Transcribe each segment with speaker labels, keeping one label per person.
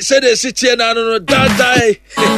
Speaker 1: said the city no die.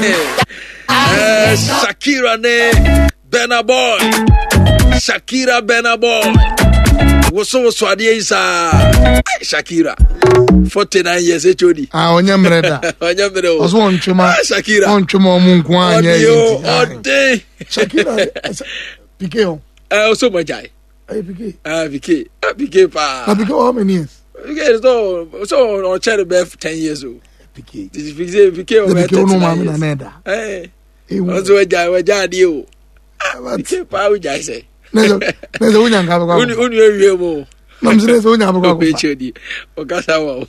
Speaker 1: Shakira ne Burna Boy. Shakira Burna Boy. Woso ade isa Shakira 49 years HOD.
Speaker 2: Onyamreda.
Speaker 1: Onyamreda.
Speaker 2: Oso onchuma.
Speaker 1: Shakira.
Speaker 2: Onchuma omunku anya yi.
Speaker 1: Ode.
Speaker 2: Shakira. Piqué.
Speaker 1: So majai.
Speaker 2: Piqué.
Speaker 1: Piqué pa.
Speaker 2: Piqué how many years?
Speaker 1: Piqué so on child birth 10 years old.
Speaker 2: Piqué.
Speaker 1: Piqué
Speaker 2: no mama na neda.
Speaker 1: Ozo wajai dio. Piqué pa wajai say.
Speaker 2: Neza unyanga kwa.
Speaker 1: Unu ewie mo.
Speaker 2: Namzire so unyanga kwa.
Speaker 1: Pechodi. Okasa wa.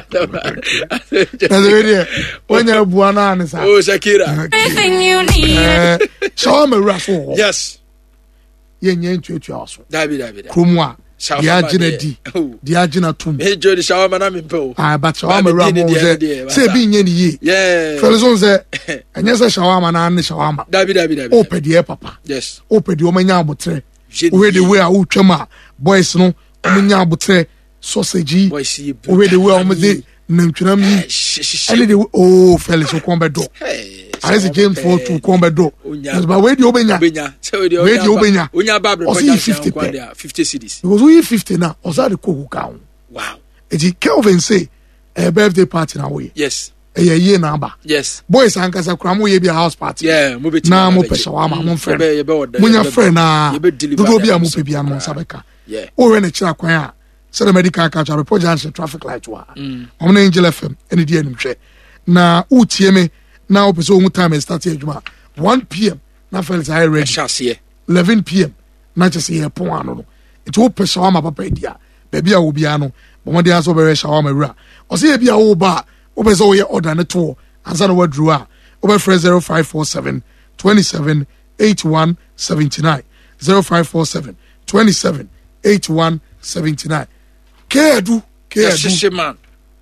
Speaker 2: Neza wewe. Wanya buana anisa.
Speaker 1: Oh Shakira.
Speaker 3: Everything you need.
Speaker 2: Shawama raso.
Speaker 1: Yes.
Speaker 2: Yenye ntuetu aso.
Speaker 1: Dabi.
Speaker 2: Kromwa. Diagina di. Diagina tum.
Speaker 1: Hey Jody shawama na mimpo.
Speaker 2: But shawama ramo ze. Se bi nye ni ye.
Speaker 1: Yeah.
Speaker 2: Felizon ze. Enye se shawama na ane shawama.
Speaker 1: Dabi.
Speaker 2: Ope di papa.
Speaker 1: Yes.
Speaker 2: Ope di omanya abotre. Owe the way a utwema boys no omanya abotre sausage. Owe the way omede nantwinam yi. Ene the oh Felix okombedo. As James for to kombedo. But where the obenya? Where the obenya?
Speaker 1: Unya babre
Speaker 2: for 50
Speaker 1: cedis.
Speaker 2: Because we 50 now. Osade ko count.
Speaker 1: Wow.
Speaker 2: Eji Kelvin say a birthday party na we.
Speaker 1: Yes.
Speaker 2: A year number.
Speaker 1: Yes.
Speaker 2: Boys ankasa kramo ye be a house party.
Speaker 1: Yeah, mo beti.
Speaker 2: Na mo peshawama mo friend. Munya friend na. Do be a mo pe bia mo sabeka.
Speaker 1: Yeah.
Speaker 2: O we na kira kwan a. Say the medical catch report junction traffic light wa. Omna Angel FM ene die nimhwe. Na utie me na opeso mu time start adwuma 1 p.m. na Felix I ready. 11 p.m. na just here pon ano no. It wo pe shawama papa dia. Baby a wo bia no. Bo de aso be shawama wura. O say bia wo ba obe so ye order ne to ansa na wadru a obe free 0547 27 81 79 0547 27 81 79 Kedu
Speaker 1: man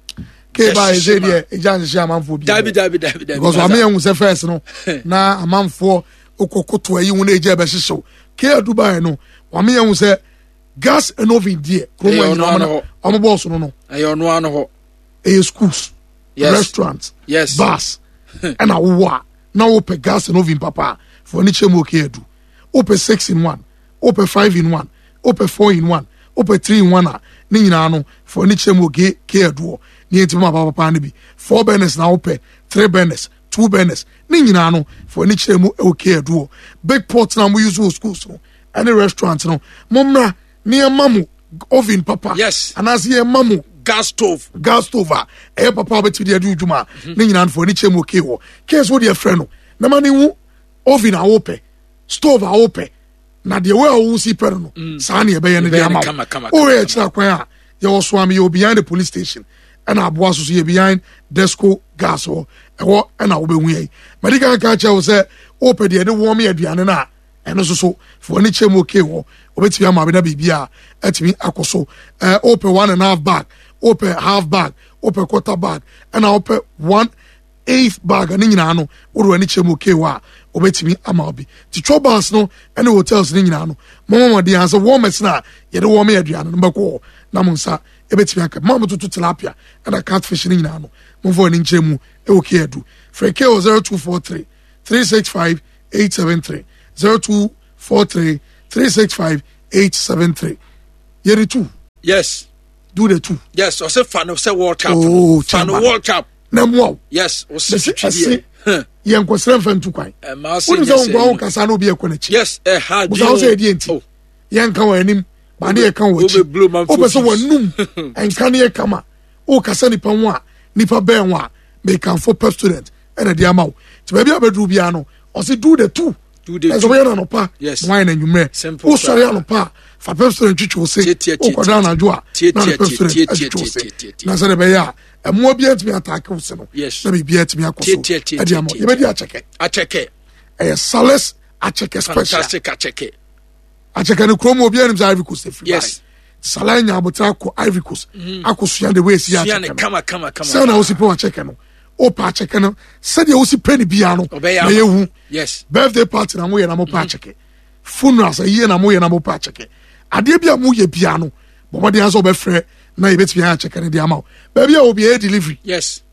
Speaker 2: ke ba eze die ejan se amanfo bi
Speaker 1: dabi
Speaker 2: because wa me hu se first no na amanfo okokoto ayi hu na eje be hyehyw ke Dubai no wa me hu se gas and oven die kromo no omo boss no
Speaker 1: ayo no ano ho
Speaker 2: schools restaurants bars and now open gas and oven papa for any chemo ke edu open 6 in 1 open 5 in 1 open 4 in 1 open 3 in 1 ni nyina no for any chemo ke edu ni entima papa ne bi 4 burners na open 3 burners 2 burners ni nyina no for any chemo ke edu big pot na mo use schools no any restaurant no momra ni amamu oven papa and as ye mamu gas stove papa bet di adu djuma ni nyina for ni chemo ke wo case wo de frɛ no na mani wu oven a open stove a open na de we a wo si pere no sa na ye be ye ne de ama o ye kira kwan a ye wo so am ye behind the police station and aboa so ye behind Desco gas wo e wo na wo be hu ye medical catch wo say open de wo me aduane na eno so for ni chemo ke wo obetimi ama be na bibia atimi akoso open 1.5 bag open half bag open quarter bag and open 1/8 bag ni nyina no wo ni chemo ke wa obetimi ama obi ti trobas no any hotels ni nyina no mama de answer warmers na ye de warm aduane no beko na monsa ebetimi aka mama to tilapia and catfish ni nyina no mo vo ni nchemu e o ke edu freke 0243 365 873 0243 365 873 yeri 2
Speaker 1: yes
Speaker 2: do the 2
Speaker 1: yes o se fan o se World Cup
Speaker 2: fan
Speaker 1: World Cup
Speaker 2: na mo
Speaker 1: yes o se chidi
Speaker 2: ye nkosran fan tu kwan
Speaker 1: ma se
Speaker 2: yes won go kasa na obi ekonachi
Speaker 1: yes ha
Speaker 2: di o se di enti ye nkan wa anim ba na ye kan wa chi o be so wanum enkan ye kama o kasa nipa ho a nipa ben ho a me kan for pep student and the amount to baby abedru bia no o se do the 2 as we no pa wine and you o sorry no pa fa pep student chicho se o ko down ajo a na pep student chicho se na se be ya emo bia ntimi attack o se no na be bia ntimi akoso e di amount ye be di acheke sales acheke special
Speaker 1: fantastic
Speaker 2: acheke no kromo bia nim Ivory Coast free salanya abota ko Ivory Coast akoso ya the way si acheke
Speaker 1: kama
Speaker 2: se na o si po acheke no opa cheke no said you see penny bia no na ye hu birthday party na mo ye na mo pa cheke funeral say ye na mo ye na mo pa cheke ade bia mo ye bia no bo mo de answer be frɛ na ye betimi ha cheke ne de ama ba bia obi e delivery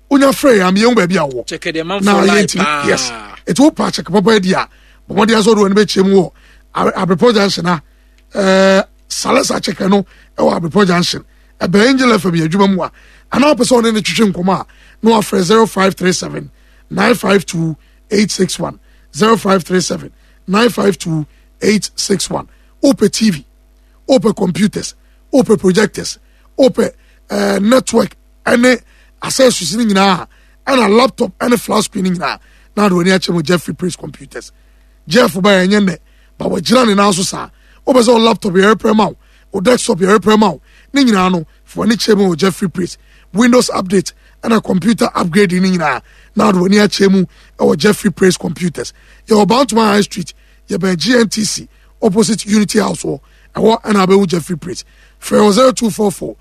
Speaker 2: unya free am ye baby awo
Speaker 1: check the man for life
Speaker 2: yes it will patch check papa dia but what dia so do be chem wo Abreport Junction Salasa check no e wa Abreport Junction e be Angel FM adwuma mu a ana person ne twetwe nkoma no afre 0537 952 861 0537 952 861 Open TV, open computers, open projectors, open network, any access na and a laptop and a flash screen na now do any Jeffrey Praise computers. Jeff by nyene but we jira na so sa open so laptop your prema or desktop your prema ni nyina no for any chemo Jeffrey Praise Windows update and a computer upgrade ni nyina now do any chemo or Jeffrey Praise computers. You're about to my high street, you be GNTC opposite Unity House or and Abehu Jeffrey Praise. For 0244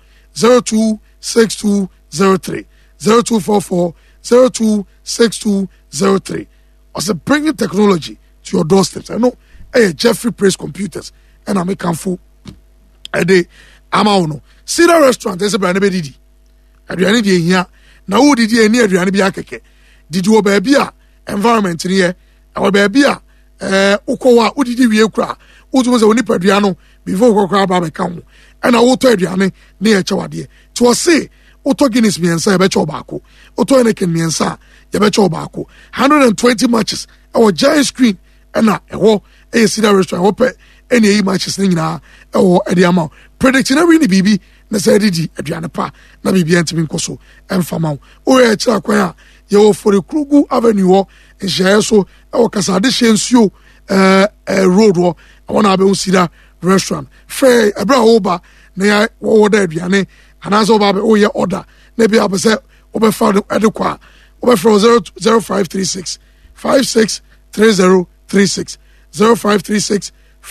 Speaker 2: 026203 0244 026203. Also bringing technology to your doorsteps. I know Jeffrey Praise computers and I make full a day. I'm Cedar Restaurant. There's a brand new didi. Adriani di here. Now who did you near Adriani Biakeke? Did you obey environment here? Our baby ukowa udidi wie kura utumo se oni paduano before kokra ba be kan and auto aduane na ye chawade to say auto Guinness miensa ye be chaw baako auto Heineken miensa ye be chaw baako 120 matches our giant screen and na ewo e Cedar Restaurant hope any e matches ni nyina ewo e de ama prediction na win bibi na say didi aduane pa na bibi antimi nkoso emfama o ye kira kwan a ye wo for Krugu Avenue in so our Casade Shensio road war I wanna be Cedar Restaurant. Frey Abra Oba near order Biane and as over oh yeah order. Maybe I say over found adequate over from 0536 563036 0536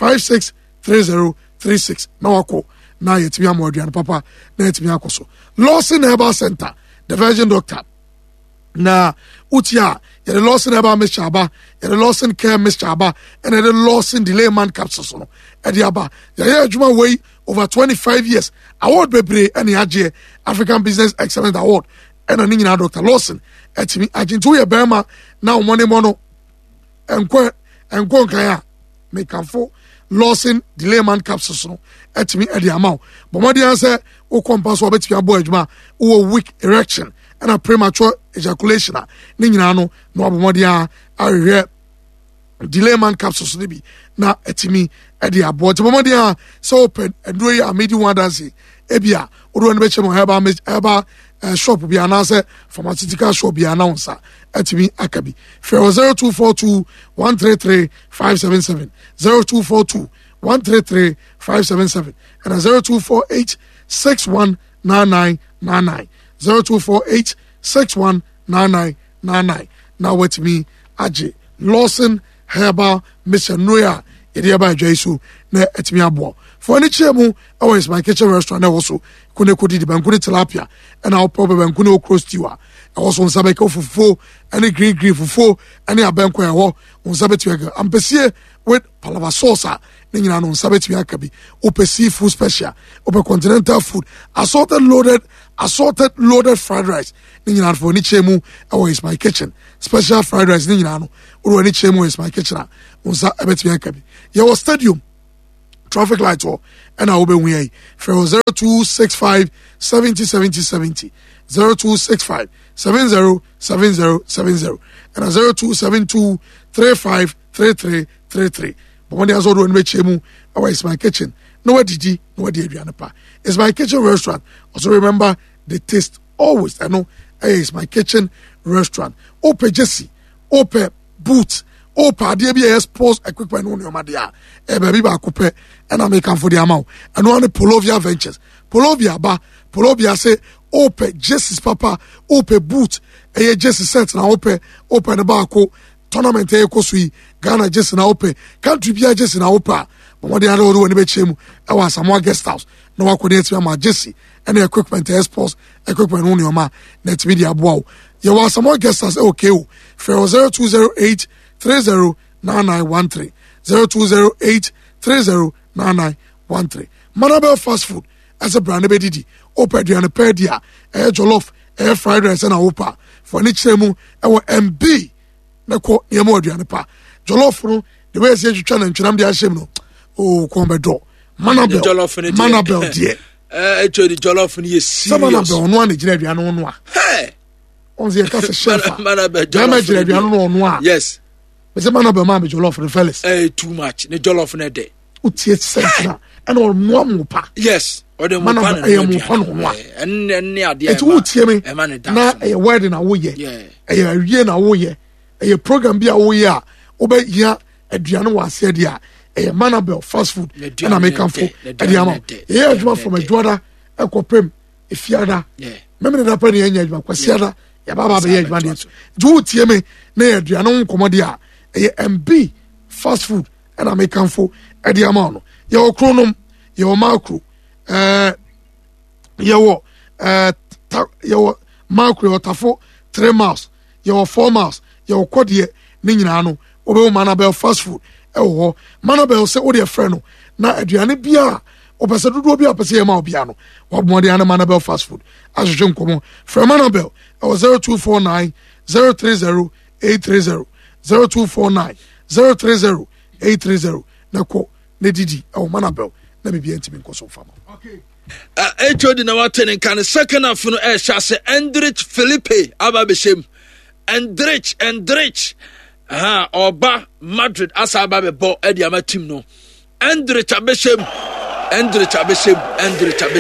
Speaker 2: 563036. Now I call now yet me more papa net me akoso. Lawson Herbal Center, the Virgin Doctor. Na utia the Lawson Eba Mr. Aba, the Lawson Care Mr. Aba, and the Lawson Delay Man Capsules. Ediaba, the Juma way over 25 years. Award Bebre and the African Business Excellence Award. And a Nina Dr. Lawson. At me, Argentina Burma, now money mono and Kaya make come for Lawson Delay Man Capsules. At me at the amount. But what the answer, O compass or bet your boy, or weak erection. And a premature ejaculation. Ninano, no abodia, I hear delay man capsules to be now etimi at the abort. Momodia so open and do a medium one dance. Ebia, or one betcha Heba shop will be announced, pharmaceutical shop be announced at me Akabi. For 0242 133 577 0242 133 577 and 0248 619999. 0248 619999. Now with me, Aje Lawson Herbal Mr. Noya. Ediaba Jaisu na etimi abo. For any chemu, always my kitchen restaurant also. Kune kudi di bankuni tilapia. And I'll probably bankuni okro stewa. I also on sabeko fufu, any green fufu, any abanko yawo, on sabetu ampesiye with palava sauce. Nina on sabetu yakabi. Ope seafood special, ope continental food, assorted loaded fried rice. Nina for any chemu, always my kitchen. Special fried rice, Nina. Or any chemu is my kitchen. On sabetu yakabi. Your stadium. Traffic light or and I will be way for 0265 70 70 70 0265 70 70 70 and 0272 35 33 33. But when there's also in Chemu, oh, it's my kitchen. No did no Adrianapa. It's my kitchen restaurant. Also remember the taste always. I know it's my kitchen restaurant. Ope Jesse, Ope Boots. Opa dear be sports equipment on your madia. Baby ba coupe and I make for the amount. And one Polovia Ventures. Polovia say Ope Jesse's papa, Ope boot, Jesse sets na Ope the barco tournament Kosui, Ghana Jesse na Ope, country be Jesse na Opa. But what the other one be chemu, I was some more guest house. No one could answer my Jesse and the equipment sports equipment on your ma net media wow. You want some more guest house okay. For 0208 309913 0208 309913. Manabel Fast Food as a brand of Didi. Open Diana Perdia, Jollof, fried rice na wopa for ni chemu e MB na ko yemo aduane pa jollof no the way say twitwa na ntwenam de ahyem no oh ko bedo manabel die
Speaker 1: actually jollof ni yes
Speaker 2: manabel no na gina aduane no a on say ka se chef
Speaker 1: manabel
Speaker 2: gina aduane no a
Speaker 1: yes
Speaker 2: but say manabel ma be jollof no fellas
Speaker 1: too much the jollof no dey
Speaker 2: utie sense and or mo pa
Speaker 1: yes or the mo
Speaker 2: pa no
Speaker 1: and ade
Speaker 2: e tu utie me na e wedding na wo ye e awie na wo ye e program bi a wo ye a oba ya aduane wa ase dia e manabel fast food and American food e dia ma e aduma from adwada e kopem e fiada memene na pa ne anya aduma kwasiada ya baba be aduma de tu utie me na aduane nkomo a e MB fast food and American food e dia ma no your chronom your macro your macro your tafo 3 miles your 4 miles your kodie ni nyina no obe manabel fast food ho manabel se odi efre no na aduane bia opese dodo bia opese yema obia no wabomode ana manabel fast food ahwehwe nkomo from manabel 0249 030 830 0249 030 830 nako ne didi manabel na bibia ntimi nkoso fama
Speaker 1: okay HOD na watene kan second half no chase Endrich Felipe ababeshem Endrich Oba Madrid asaba be bo edi ama team no Endrich abeshem